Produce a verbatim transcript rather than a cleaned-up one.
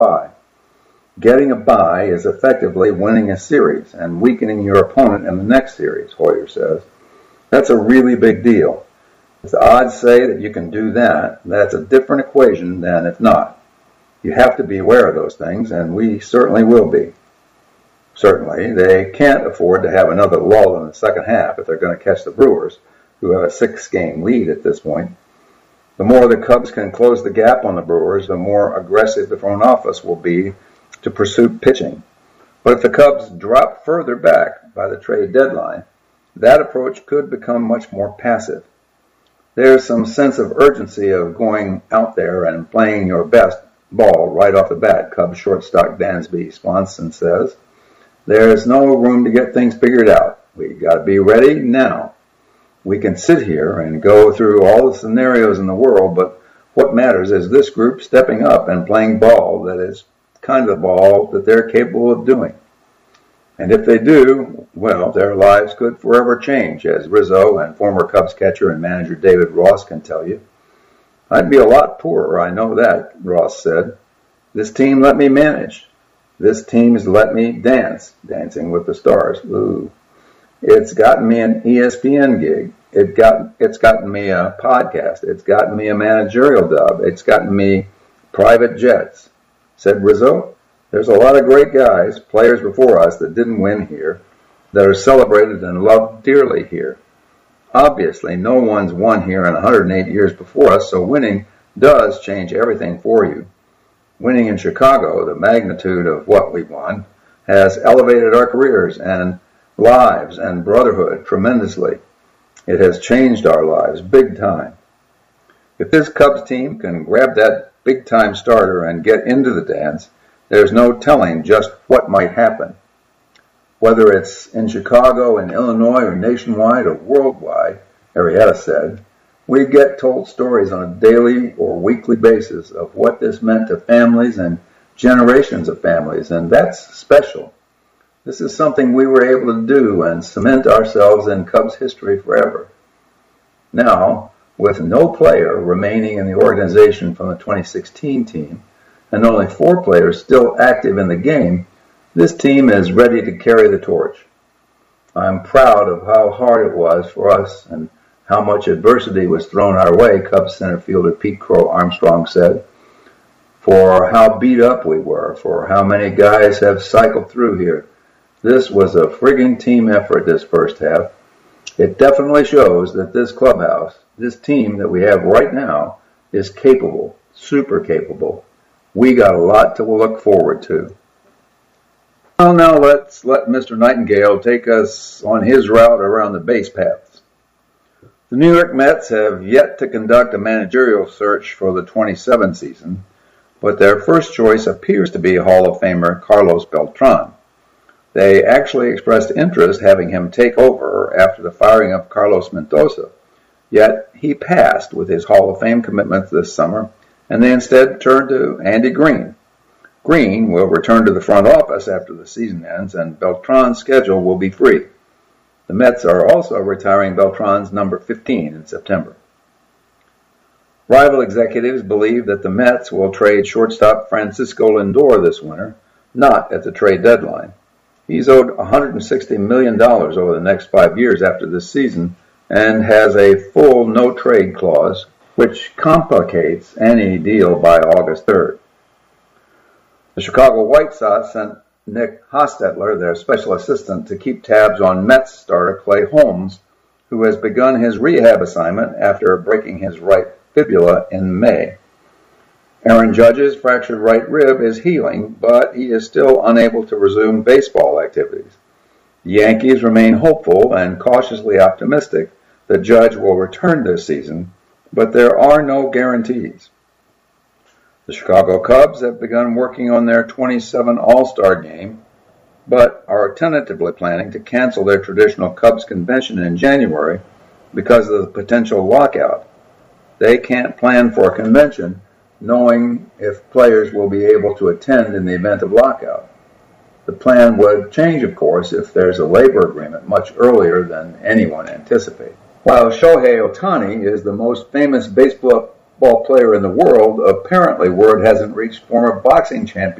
bye. Getting a bye is effectively winning a series and weakening your opponent in the next series, Hoyer says. That's a really big deal. If the odds say that you can do that, that's a different equation than if not. You have to be aware of those things, and we certainly will be. Certainly, they can't afford to have another lull in the second half if they're going to catch the Brewers, who have a six-game lead at this point. The more the Cubs can close the gap on the Brewers, the more aggressive the front office will be to pursue pitching. But if the Cubs drop further back by the trade deadline, that approach could become much more passive. There's some sense of urgency of going out there and playing your best ball right off the bat, Cubs shortstop Dansby Swanson says. There's no room to get things figured out. We got to be ready now. We can sit here and go through all the scenarios in the world, but what matters is this group stepping up and playing ball that is kind of the ball that they're capable of doing. And if they do, well, their lives could forever change, as Rizzo and former Cubs catcher and manager David Ross can tell you. I'd be a lot poorer, I know that, Ross said. This team let me manage. This team's let me dance, Dancing with the Stars. Ooh. It's gotten me an E S P N gig. It got, it's gotten me a podcast. It's gotten me a managerial job. It's gotten me private jets, said Rizzo. There's a lot of great guys, players before us that didn't win here, that are celebrated and loved dearly here. Obviously, no one's won here in one hundred eight years before us, so winning does change everything for you. Winning in Chicago, the magnitude of what we won, has elevated our careers and lives and brotherhood tremendously. It has changed our lives big time. If this Cubs team can grab that big-time starter and get into the dance, there's no telling just what might happen. Whether it's in Chicago, in Illinois, or nationwide, or worldwide, Arrieta said, we get told stories on a daily or weekly basis of what this meant to families and generations of families, and that's special. This is something we were able to do and cement ourselves in Cubs history forever. Now, with no player remaining in the organization from the twenty sixteen team, and only four players still active in the game, this team is ready to carry the torch. I'm proud of how hard it was for us and how much adversity was thrown our way, Cubs center fielder Pete Crow Armstrong said, for how beat up we were, for how many guys have cycled through here. This was a frigging team effort this first half. It definitely shows that this clubhouse, this team that we have right now, is capable, super capable. We got a lot to look forward to. Well, now let's let Mister Nightingale take us on his route around the base paths. The New York Mets have yet to conduct a managerial search for the twenty-seven season, but their first choice appears to be Hall of Famer Carlos Beltran. They actually expressed interest having him take over after the firing of Carlos Mendoza, yet he passed with his Hall of Fame commitment this summer, and they instead turned to Andy Green. Green will return to the front office after the season ends, and Beltran's schedule will be free. The Mets are also retiring Beltran's number fifteen in September. Rival executives believe that the Mets will trade shortstop Francisco Lindor this winter, not at the trade deadline. He's owed one hundred sixty million dollars over the next five years after this season and has a full no-trade clause, which complicates any deal by August third. The Chicago White Sox sent Nick Hostetler, their special assistant, to keep tabs on Mets starter Clay Holmes, who has begun his rehab assignment after breaking his right fibula in May. Aaron Judge's fractured right rib is healing, but he is still unable to resume baseball activities. The Yankees remain hopeful and cautiously optimistic that Judge will return this season, but there are no guarantees. The Chicago Cubs have begun working on their twenty-seven All-Star game, but are tentatively planning to cancel their traditional Cubs convention in January because of the potential lockout. They can't plan for a convention knowing if players will be able to attend in the event of lockout. The plan would change, of course, if there's a labor agreement much earlier than anyone anticipates. While Shohei Ohtani is the most famous baseball, football player in the world, apparently word hasn't reached former boxing champion